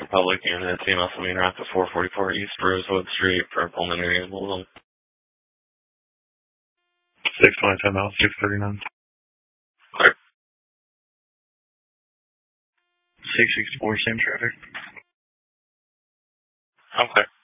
Republic, unit team Alpha Main Route to 444 East Rosewood Street for preliminary Louisville. 620 miles, 639. Clear. 664, same traffic. I'm clear.